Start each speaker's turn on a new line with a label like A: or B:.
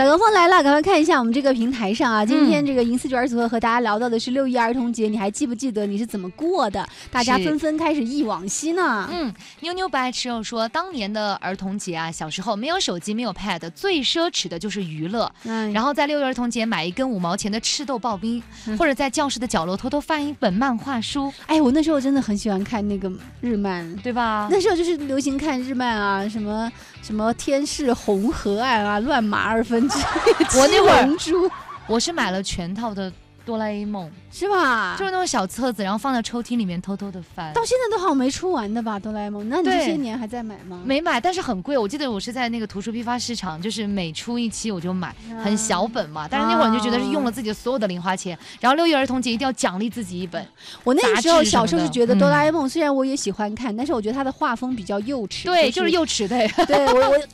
A: 小高峰来了，赶快看一下我们这个平台上啊，今天这个银丝卷组合和大家聊到的是6一儿童节，你还记不记得你是怎么过的？大家纷纷开始忆往昔呢。
B: 妞妞不爱吃肉说，当年的儿童节啊，小时候没有手机，没有 pad， 最奢侈的就是娱乐。然后在6一儿童节买一根5毛钱的赤豆刨冰，或者在教室的角落偷偷翻一本漫画书。
A: 哎，我那时候真的很喜欢看那个日漫，
B: 对吧？
A: 那时候就是流行看日漫啊，什么天是红河岸啊，乱马2分之一，
B: 我那会儿
A: 我
B: 是买了全套的哆啦 A 梦，
A: 是吧？
B: 就是那种小册子，然后放在抽屉里面偷偷的翻。
A: 到现在都好像没出完的吧，哆啦 A 梦？那你这些年还在买吗？
B: 没买，但是很贵。我记得我是在那个图书批发市场，就是每出一期我就买，很小本嘛。但是那会儿你就觉得是用了自己所有的零花钱。然后6一儿童节一定要奖励自己一本。
A: 我那个时候小时候是觉得哆啦 A 梦虽然我也喜欢看，但是我觉得它的画风比较幼稚。
B: 对，就是幼稚的。
A: 对我